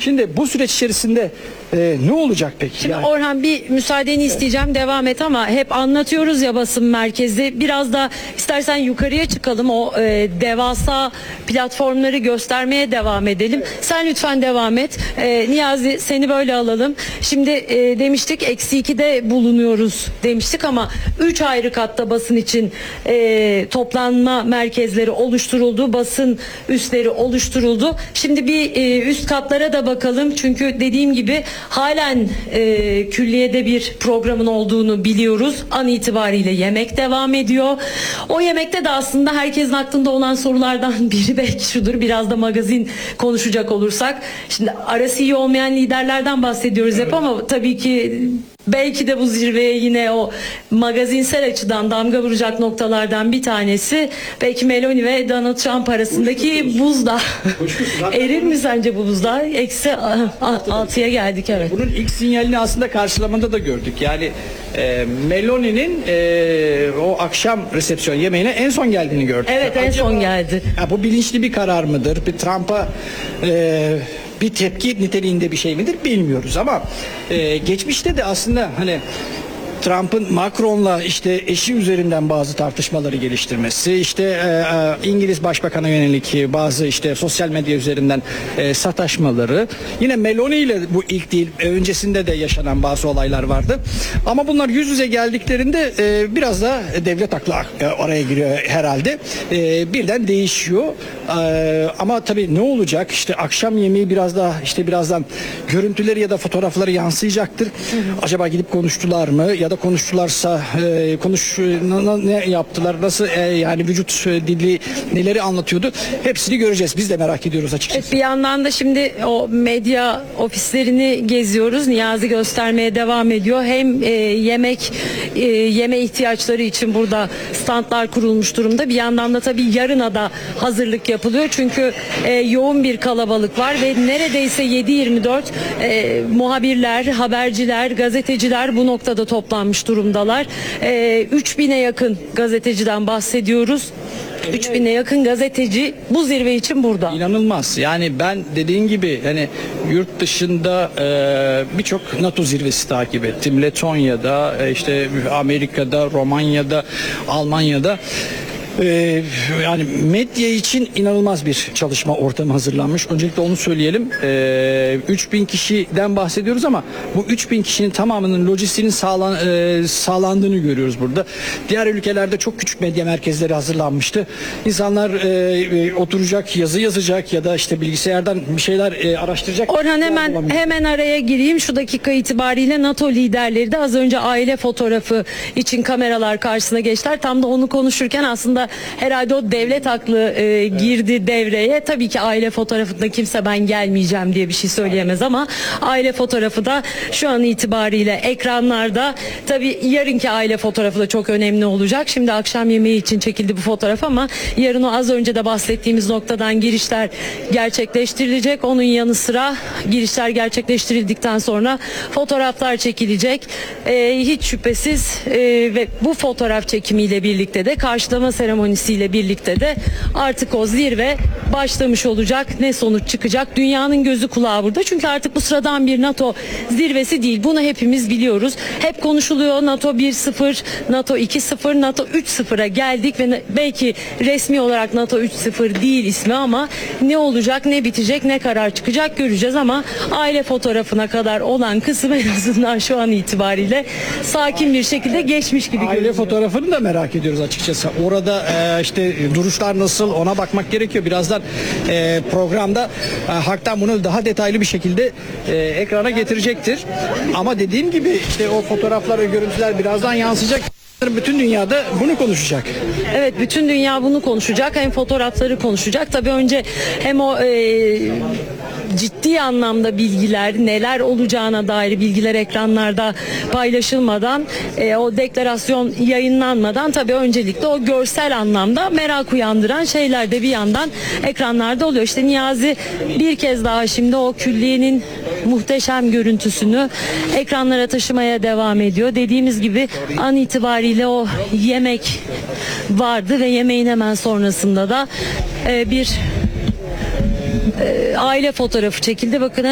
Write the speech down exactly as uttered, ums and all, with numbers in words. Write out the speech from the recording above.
Şimdi bu süreç içerisinde e, ne olacak peki? Şimdi Yani, Orhan, bir müsaadeni isteyeceğim, devam et, ama hep anlatıyoruz ya basın merkezde, biraz da istersen yukarıya çıkalım, o e, devasa platformları göstermeye devam edelim. Sen lütfen devam et. E, Niyazi, seni böyle alalım. Şimdi e, demiştik eksi ikide bulunuyoruz demiştik ama üç ayrı katta basın için e, toplanma merkezleri oluşturuldu, basın üsleri oluşturuldu. Şimdi bir e, üst katlara da bakalım, çünkü dediğim gibi halen e, külliyede bir programın olduğunu biliyoruz. An itibariyle yemek devam ediyor. O yemekte de aslında herkesin aklında olan sorulardan biri belki şudur, biraz da magazin konuşacak olursak. Şimdi arası iyi olmayan liderlerden bahsediyoruz hep, ama tabii ki belki de bu zirveye yine o magazinsel açıdan damga vuracak noktalardan bir tanesi belki Meloni ve Donald Trump arasındaki buzdağı. Erir mi sence bu buzdağı? Eksi altıya geldik, evet. bunun ilk sinyalini aslında karşılamada da gördük. Yani e, Meloni'nin e, o akşam resepsiyon yemeğine en son geldiğini gördük. Evet, en Acaba, son geldi. Ya bu bilinçli bir karar mıdır? Bir Trump'a e, bir tepki niteliğinde bir şey midir bilmiyoruz, ama e, geçmişte de aslında hani Trump'ın Macron'la işte eşi üzerinden bazı tartışmaları geliştirmesi, işte e, e, İngiliz Başbakan'a yönelik bazı işte sosyal medya üzerinden e, sataşmaları, yine Meloni ile bu ilk değil, e, öncesinde de yaşanan bazı olaylar vardı. Ama bunlar yüz yüze geldiklerinde e, biraz da devlet aklı e, oraya giriyor herhalde. E, birden değişiyor. E, ama tabii ne olacak? İşte akşam yemeği biraz daha işte birazdan görüntüleri ya da fotoğrafları yansıyacaktır. Hı hı. Acaba gidip konuştular mı? Ya da konuştularsa e, konuş ne yaptılar, nasıl e, yani vücut dili neleri anlatıyordu, hepsini göreceğiz, biz de merak ediyoruz açıkçası. Evet, bir yandan da şimdi o medya ofislerini geziyoruz, Niyazi göstermeye devam ediyor. Hem e, yemek e, yeme ihtiyaçları için burada standlar kurulmuş durumda, bir yandan da tabii yarına da hazırlık yapılıyor çünkü e, yoğun bir kalabalık var ve neredeyse yedi yirmi dört e, muhabirler, haberciler, gazeteciler bu noktada toplanmış durumdalar. Ee, üç bine yakın gazeteciden bahsediyoruz. üç bine yakın gazeteci bu zirve için burada. İnanılmaz. Yani ben dediğin gibi hani yurt dışında e, birçok NATO zirvesi takip ettim. Letonya'da, e, işte Amerika'da, Romanya'da, Almanya'da. Ee, yani medya için inanılmaz bir çalışma ortamı hazırlanmış. Öncelikle onu söyleyelim. Ee, üç bin kişiden bahsediyoruz ama bu üç bin kişinin tamamının lojistiğinin sağlan, e, sağlandığını görüyoruz burada. Diğer ülkelerde çok küçük medya merkezleri hazırlanmıştı. İnsanlar e, e, oturacak, yazı yazacak ya da işte bilgisayardan bir şeyler e, araştıracak. Orhan, hemen hemen araya gireyim. Şu dakika itibariyle NATO liderleri de az önce aile fotoğrafı için kameralar karşısına geçtiler. Tam da onu konuşurken aslında herhalde o devlet aklı e, girdi devreye. Tabii ki aile fotoğrafında kimse ben gelmeyeceğim diye bir şey söyleyemez ama aile fotoğrafı da şu an itibariyle ekranlarda. Tabii yarınki aile fotoğrafı da çok önemli olacak. Şimdi akşam yemeği için çekildi bu fotoğraf ama yarın o az önce de bahsettiğimiz noktadan girişler gerçekleştirilecek. Onun yanı sıra girişler gerçekleştirildikten sonra fotoğraflar çekilecek. E, hiç şüphesiz e, ve bu fotoğraf çekimiyle birlikte de karşılama seremonisiyle birlikte de artık o zirve başlamış olacak. Ne sonuç çıkacak? Dünyanın gözü kulağı burada. Çünkü artık bu sıradan bir NATO zirvesi değil. Bunu hepimiz biliyoruz. Hep konuşuluyor. NATO bir sıfır, NATO iki sıfır, NATO üç sıfıra geldik ve belki resmi olarak NATO üç sıfır değil ismi ama ne olacak, ne bitecek, ne karar çıkacak göreceğiz ama aile fotoğrafına kadar olan kısım en azından şu an itibariyle sakin bir şekilde geçmiş gibi görünüyor. Aile fotoğrafını da merak ediyoruz açıkçası. Orada e, işte duruşlar nasıl, ona bakmak gerekiyor. Birazdan e, programda e, Hak'tan bunu daha detaylı bir şekilde e, ekrana getirecektir. Ama dediğim gibi işte o fotoğraflar ve görüntüler birazdan yansıyacak. Bütün dünyada bunu konuşacak. Evet, bütün dünya bunu konuşacak. Hem fotoğrafları konuşacak. Tabii önce hem o e, ciddi anlamda bilgiler, neler olacağına dair bilgiler ekranlarda paylaşılmadan, e, o deklarasyon yayınlanmadan tabii öncelikle o görsel anlamda merak uyandıran şeyler de bir yandan ekranlarda oluyor. İşte Niyazi bir kez daha şimdi o külliyenin muhteşem görüntüsünü ekranlara taşımaya devam ediyor. Dediğimiz gibi an itibariyle o yemek vardı ve yemeğin hemen sonrasında da e, bir e, aile fotoğrafı çekildi. Bakın